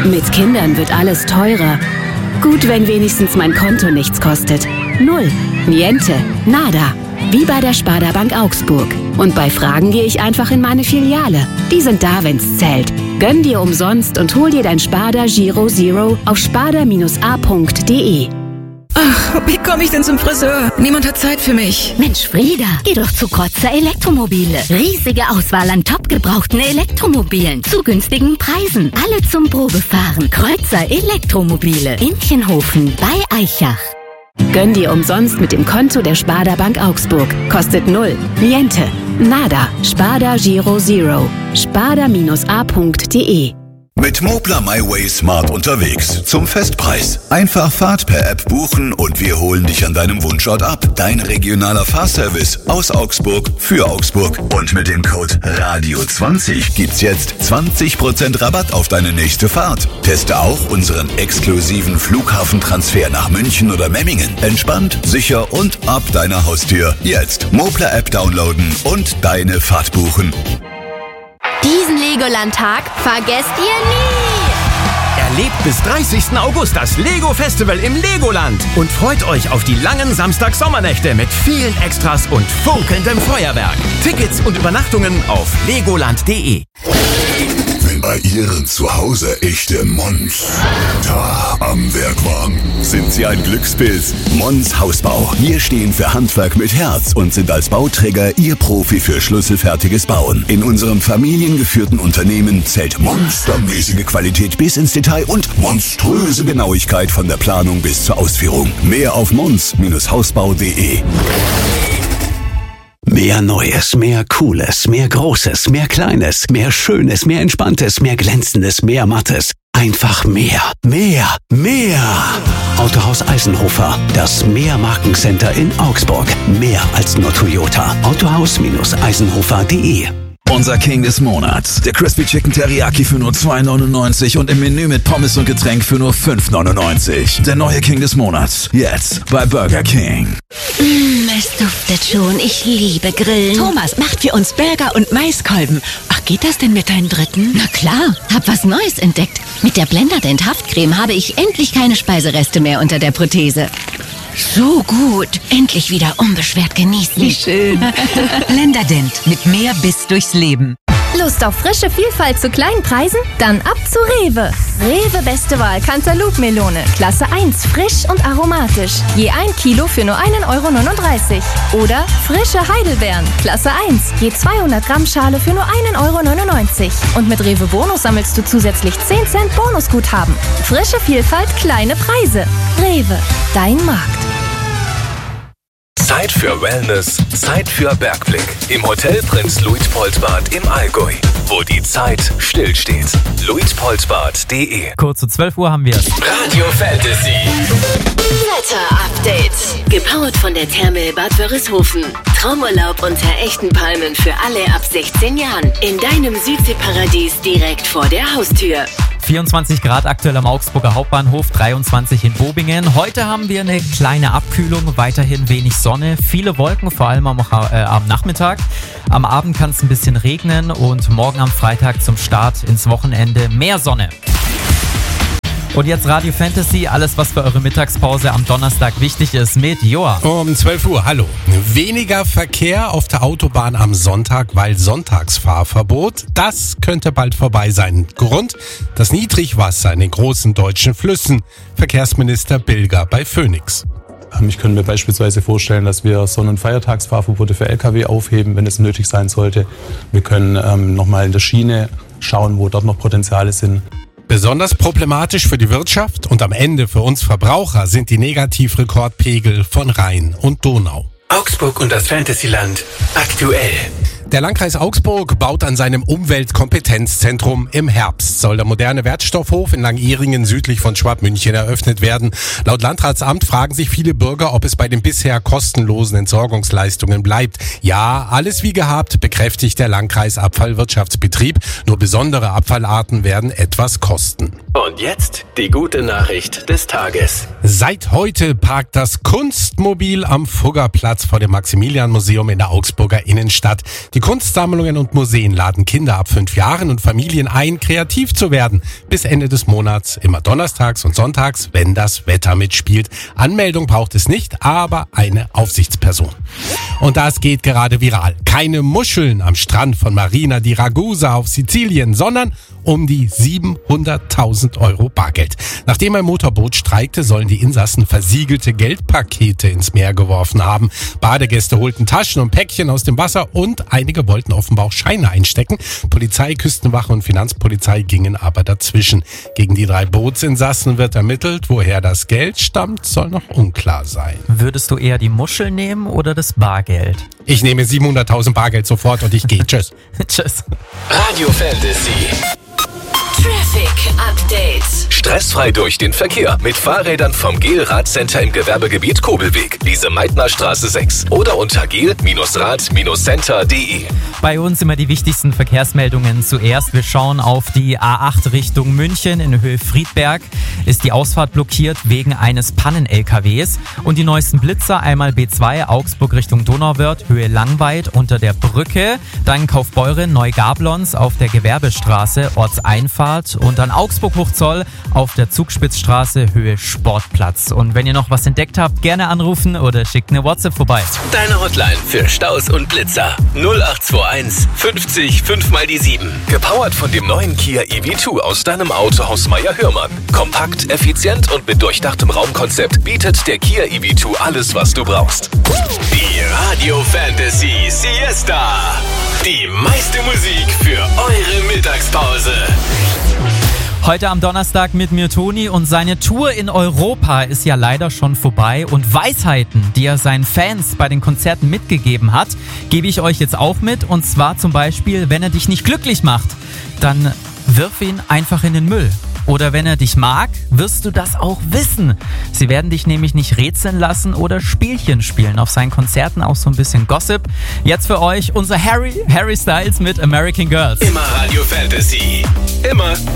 Mit Kindern wird alles teurer. Gut, wenn wenigstens mein Konto nichts kostet. Null, niente, nada. Wie bei der Sparda Bank Augsburg. Und bei Fragen gehe ich einfach in meine Filiale. Die sind da, wenn's zählt. Gönn dir umsonst und hol dir dein Sparda Giro Zero auf sparda-a.de. Ach, wie komme ich denn zum Friseur? Niemand hat Zeit für mich. Mensch, Frieda, geh doch zu Kreuzer Elektromobile. Riesige Auswahl an top gebrauchten Elektromobilen zu günstigen Preisen. Alle zum Probefahren. Kreuzer Elektromobile. Inchenhofen bei Eichach. Gönn dir umsonst mit dem Konto der Sparda Bank Augsburg. Kostet null, niente, nada. Sparda Giro Zero. sparda-a.de. Mit Mobler MyWay Smart unterwegs. Zum Festpreis. Einfach Fahrt per App buchen und wir holen dich an deinem Wunschort ab. Dein regionaler Fahrservice aus Augsburg für Augsburg. Und mit dem Code RADIO20 gibt's jetzt 20% Rabatt auf deine nächste Fahrt. Teste auch unseren exklusiven Flughafentransfer nach München oder Memmingen. Entspannt, sicher und ab deiner Haustür. Jetzt Mobler App downloaden und deine Fahrt buchen. Diesen Legoland-Tag vergesst ihr nie! Erlebt bis 30. August das Lego-Festival im Legoland und freut euch auf die langen Samstag-Sommernächte mit vielen Extras und funkelndem Feuerwerk. Tickets und Übernachtungen auf legoland.de. Wenn bei Ihren Zuhause echte Monster am Werk waren, sind Sie ein Glückspilz. Mons Hausbau. Wir stehen für Handwerk mit Herz und sind als Bauträger Ihr Profi für schlüsselfertiges Bauen. In unserem familiengeführten Unternehmen zählt monstermäßige Qualität bis ins Detail und monströse Genauigkeit von der Planung bis zur Ausführung. Mehr auf mons-hausbau.de. Mehr Neues, mehr Cooles, mehr Großes, mehr Kleines, mehr Schönes, mehr Entspanntes, mehr Glänzendes, mehr Mattes. Einfach mehr. Mehr. Mehr. Autohaus Eisenhofer. Das Mehr-Markencenter in Augsburg. Mehr als nur Toyota. Autohaus-eisenhofer.de. Unser King des Monats. Der Crispy Chicken Teriyaki für nur $2,99 und im Menü mit Pommes und Getränk für nur $5,99. Der neue King des Monats. Jetzt bei Burger King. Es duftet schon. Ich liebe Grillen. Thomas macht für uns Burger und Maiskolben. Ach, geht das denn mit deinem dritten? Na klar, hab was Neues entdeckt. Mit der Blenderdent Haftcreme habe ich endlich keine Speisereste mehr unter der Prothese. So gut. Endlich wieder unbeschwert genießen. Wie schön. Blenderdent mit mehr Biss durchs Leben. Lust auf frische Vielfalt zu kleinen Preisen? Dann ab zu Rewe. Rewe beste Wahl Cantaloupe-Melone. Klasse 1, frisch und aromatisch. Je 1 Kilo für nur €1,39. Oder frische Heidelbeeren. Klasse 1, je 200 Gramm Schale für nur €1,99. Und mit Rewe Bonus sammelst du zusätzlich 10 Cent Bonusguthaben. Frische Vielfalt, kleine Preise. Rewe, dein Markt. Zeit für Wellness, Zeit für Bergblick. Im Hotel Prinz Luitpoldbad im Allgäu, wo die Zeit stillsteht. luitpoldbad.de. Kurz zu 12 Uhr haben wir es. Radio Fantasy. Wetter-Update. Gepowert von der Therme Bad Wörishofen. Traumurlaub unter echten Palmen für alle ab 16 Jahren. In deinem Südseeparadies direkt vor der Haustür. 24 Grad aktuell am Augsburger Hauptbahnhof, 23 in Bobingen. Heute haben wir eine kleine Abkühlung, weiterhin wenig Sonne, viele Wolken, vor allem am Nachmittag. Am Abend kann es ein bisschen regnen und morgen am Freitag zum Start ins Wochenende mehr Sonne. Und jetzt Radio Fantasy, alles was für eure Mittagspause am Donnerstag wichtig ist mit Joa. Um 12 Uhr, hallo. Weniger Verkehr auf der Autobahn am Sonntag, weil Sonntagsfahrverbot. Das könnte bald vorbei sein. Grund, das Niedrigwasser in den großen deutschen Flüssen. Verkehrsminister Bilger bei Phoenix. Ich könnte mir beispielsweise vorstellen, dass wir Sonn- und Feiertagsfahrverbote für Lkw aufheben, wenn es nötig sein sollte. Wir können nochmal in der Schiene schauen, wo dort noch Potenziale sind. Besonders problematisch für die Wirtschaft und am Ende für uns Verbraucher sind die Negativrekordpegel von Rhein und Donau. Augsburg und das Fantasyland aktuell. Der Landkreis Augsburg baut an seinem Umweltkompetenzzentrum. Im Herbst soll der moderne Wertstoffhof in Langieringen südlich von Schwabmünchen eröffnet werden. Laut Landratsamt fragen sich viele Bürger, ob es bei den bisher kostenlosen Entsorgungsleistungen bleibt. Ja, alles wie gehabt, bekräftigt der Landkreis Abfallwirtschaftsbetrieb. Nur besondere Abfallarten werden etwas kosten. Und jetzt die gute Nachricht des Tages. Seit heute parkt das Kunstmobil am Fuggerplatz vor dem Maximilian-Museum in der Augsburger Innenstadt. Die Kunstsammlungen und Museen laden Kinder ab 5 Jahren und Familien ein, kreativ zu werden. Bis Ende des Monats, immer donnerstags und sonntags, wenn das Wetter mitspielt. Anmeldung braucht es nicht, aber eine Aufsichtsperson. Und das geht gerade viral. Keine Muscheln am Strand von Marina di Ragusa auf Sizilien, sondern um die 700.000 Euro Bargeld. Nachdem ein Motorboot streikte, sollen die Insassen versiegelte Geldpakete ins Meer geworfen haben. Badegäste holten Taschen und Päckchen aus dem Wasser und einige wollten offenbar auch Scheine einstecken. Polizei, Küstenwache und Finanzpolizei gingen aber dazwischen. Gegen die 3 Bootsinsassen wird ermittelt. Woher das Geld stammt, soll noch unklar sein. Würdest du eher die Muschel nehmen oder das Bargeld? Ich nehme 700.000 Bargeld sofort und ich gehe. Tschüss. Tschüss. Radio Fantasy. Traffic Update. Stressfrei durch den Verkehr mit Fahrrädern vom Gel-Radcenter im Gewerbegebiet Kobelweg, Lise-Meitner-Straße 6 oder unter gel-rad-center.de. Bei uns immer die wichtigsten Verkehrsmeldungen zuerst. Wir schauen auf die A8 Richtung München in Höhe Friedberg. Ist die Ausfahrt blockiert wegen eines Pannen-LKWs. Und die neuesten Blitzer, einmal B2 Augsburg Richtung Donauwörth, Höhe Langweid unter der Brücke. Dann Kaufbeuren, Neugablons auf der Gewerbestraße, Ortseinfahrt. Und dann Augsburg-Hochzoll auf der Zugspitzstraße, Höhe Sportplatz. Und wenn ihr noch was entdeckt habt, gerne anrufen oder schickt eine WhatsApp vorbei. Deine Hotline für Staus und Blitzer 0821 50 5 mal die 7. Gepowert von dem neuen Kia EV2 aus deinem Autohaus Meier-Hörmann. Kompakt, effizient und mit durchdachtem Raumkonzept bietet der Kia EV2 alles, was du brauchst. Die Radio Fantasy Siesta. Die meiste Musik für eure Mittagspause. Heute am Donnerstag mit mir Toni und seine Tour in Europa ist ja leider schon vorbei und Weisheiten, die er seinen Fans bei den Konzerten mitgegeben hat, gebe ich euch jetzt auch mit und zwar zum Beispiel, wenn er dich nicht glücklich macht, dann wirf ihn einfach in den Müll. Oder wenn er dich mag, wirst du das auch wissen. Sie werden dich nämlich nicht rätseln lassen oder Spielchen spielen. Auf seinen Konzerten auch so ein bisschen Gossip. Jetzt für euch unser Harry Styles mit American Girls. Immer Radio Fantasy. Immer.